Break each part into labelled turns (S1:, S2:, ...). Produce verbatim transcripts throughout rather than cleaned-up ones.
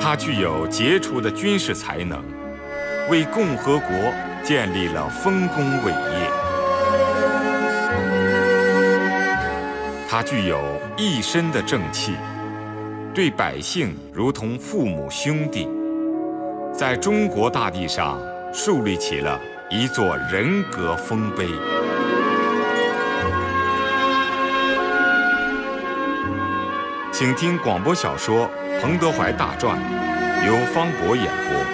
S1: 他具有杰出的军事才能，为共和国建立了丰功伟业。他具有一身的正气，对百姓如同父母兄弟，在中国大地上树立起了一座人格丰碑。请听广播小说《彭德怀大传》，由方博演播。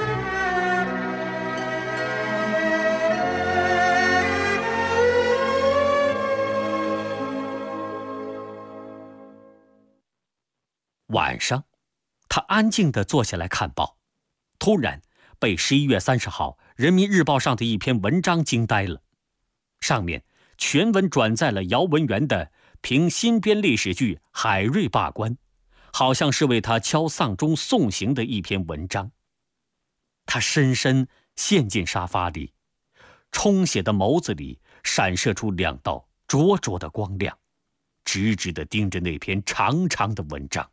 S2: 晚上，他安静地坐下来看报，突然被十一月三十号《人民日报》上的一篇文章惊呆了。上面全文转载了姚文元的评新编历史剧《海瑞罢官》，好像是为他敲丧钟送行的一篇文章。他深深陷进沙发里，充血的眸子里闪射出两道灼灼的光亮，直直地盯着那篇长长的文章。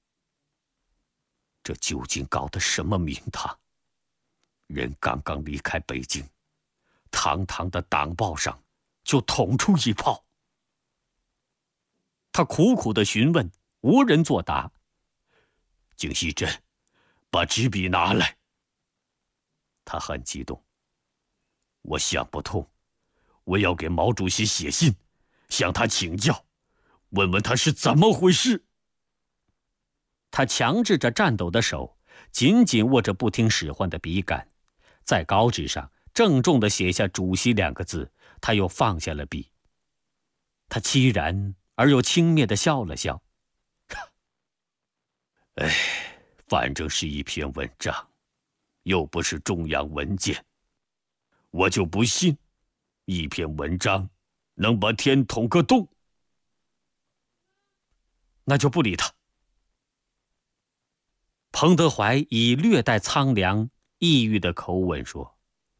S2: 这究竟搞的什么名堂？人刚刚离开北京，堂堂的党报上就捅出一炮。他苦苦地询问，无人作答。景熙珍，把纸笔拿来。他很激动。我想不通，我要给毛主席写信，向他请教，问问他是怎么回事。他强制着颤抖的手，紧紧握着不听使唤的笔杆，在稿纸上郑重地写下“主席”两个字，他又放下了笔。他凄然而又轻蔑地笑了笑。哎，反正是一篇文章，又不是中央文件，我就不信一篇文章能把天捅个洞。那就不理他。彭德怀以略带苍凉、抑郁的口吻说：“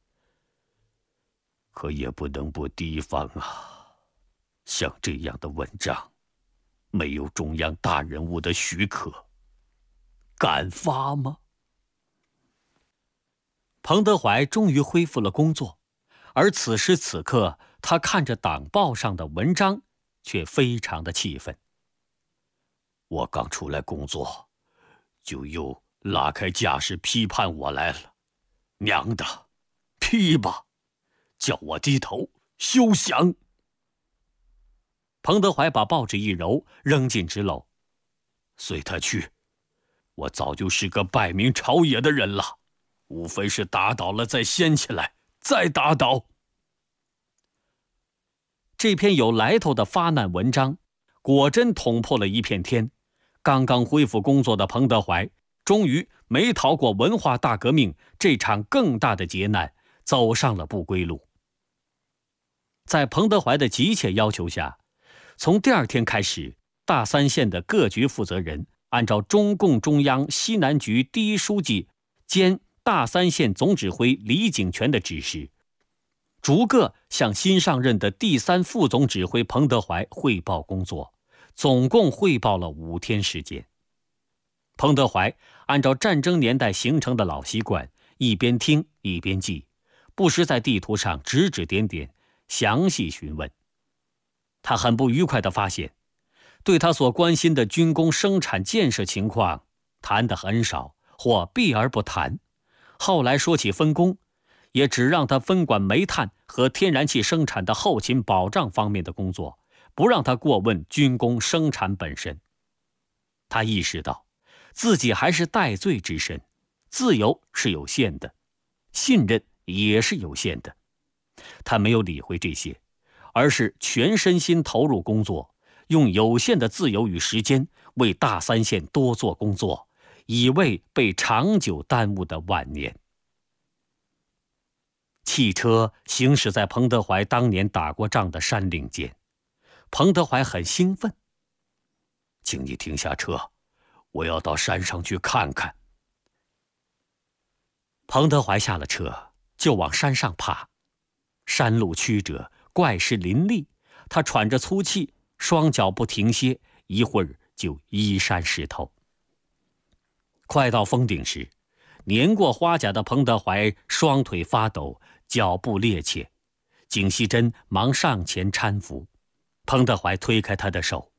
S2: 可也不能不提防啊，像这样的文章，没有中央大人物的许可，敢发吗？”彭德怀终于恢复了工作，而此时此刻，他看着党报上的文章，却非常的气愤。我刚出来工作，就又拉开架势批判我来了，娘的，批吧，叫我低头，休想！彭德怀把报纸一揉，扔进纸篓，随他去，我早就是个败名朝野的人了，无非是打倒了再掀起来，再打倒。这篇有来头的发难文章，果真捅破了一片天。刚刚恢复工作的彭德怀，终于没逃过文化大革命这场更大的劫难，走上了不归路。在彭德怀的急切要求下，从第二天开始，大三县的各局负责人按照中共中央西南局第一书记兼大三县总指挥李井泉的指示，逐个向新上任的第三副总指挥彭德怀汇报工作，总共汇报了五天时间。彭德怀按照战争年代形成的老习惯，一边听一边记，不时在地图上指指点点，详细询问。他很不愉快地发现，对他所关心的军工生产建设情况谈得很少，或避而不谈。后来说起分工，也只让他分管煤炭和天然气生产的后勤保障方面的工作，不让他过问军工生产本身。他意识到自己还是戴罪之身，自由是有限的，信任也是有限的。他没有理会这些，而是全身心投入工作，用有限的自由与时间为大三县多做工作，以为被长久耽误的晚年。汽车行驶在彭德怀当年打过仗的山岭间，彭德怀很兴奋。请你停下车，我要到山上去看看。彭德怀下了车，就往山上爬。山路曲折，怪石林立，他喘着粗气，双脚不停歇，一会儿就衣衫湿透。 快到峰顶时，年过花甲的彭德怀双腿发抖，脚步趔趄。景熙珍忙上前搀扶，彭德怀推开他的手：“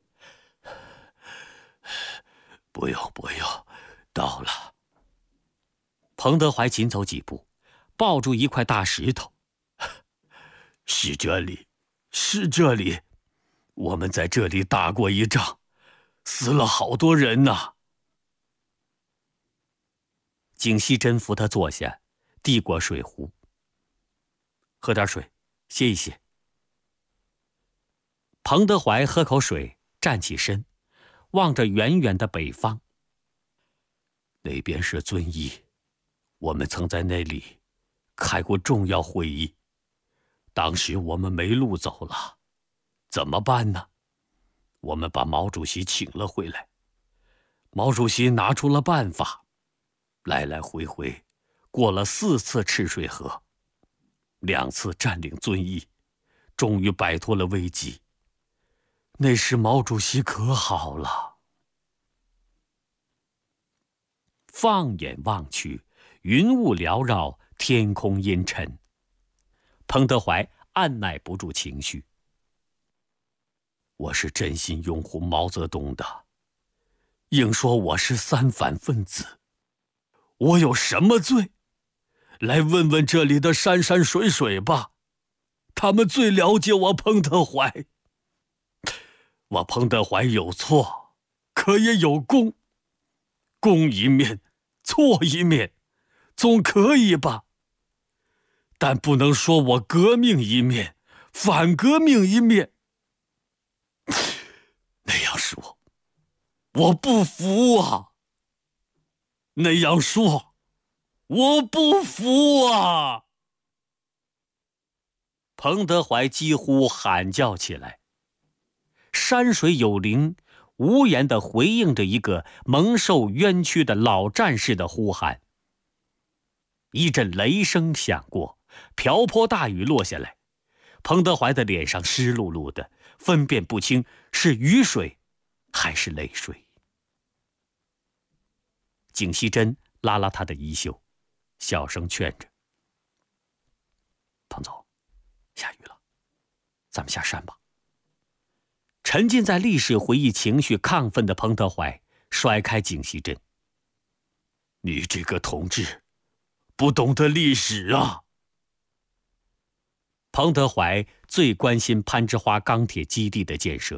S2: 不用，不用，到了。”彭德怀紧走几步，抱住一块大石头：“是这里，是这里，我们在这里打过一仗，死了好多人呐。”景熙珍扶他坐下，递过水壶：“喝点水，歇一歇。”彭德怀喝口水，站起身，望着远远的北方：“那边是遵义，我们曾在那里开过重要会议，当时我们没路走了，怎么办呢？我们把毛主席请了回来，毛主席拿出了办法，来来回回过了四次赤水河，两次占领遵义，终于摆脱了危机。那时毛主席可好了。”放眼望去，云雾缭绕，天空阴沉。彭德怀按耐不住情绪：“我是真心拥护毛泽东的，硬说我是三反分子，我有什么罪？来问问这里的山山水水吧，他们最了解我彭德怀。我彭德怀有错，可也有功，功一面，错一面，总可以吧？但不能说我革命一面，反革命一面。那样说，我不服啊！那样说，我不服啊！”彭德怀几乎喊叫起来。山水有灵，无言地回应着一个蒙受冤屈的老战士的呼喊。一阵雷声响过，瓢泼大雨落下来，彭德怀的脸上湿漉漉的，分辨不清是雨水还是泪水。景熙珍拉拉他的衣袖，小声劝着：“彭总，下雨了，咱们下山吧。”沉浸在历史回忆情绪亢奋的彭德怀甩开景熙珍：“你这个同志，不懂得历史啊！”彭德怀最关心攀枝花钢铁基地的建设，